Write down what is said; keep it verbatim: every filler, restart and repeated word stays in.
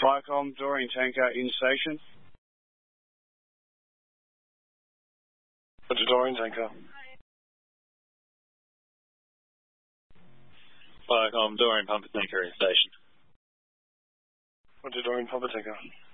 Viacom, Doreen Tanker in station. Roger, Doreen Tanker. Viacom, Doreen Pumper Tanker in station. Roger, Doreen Pumper Tanker.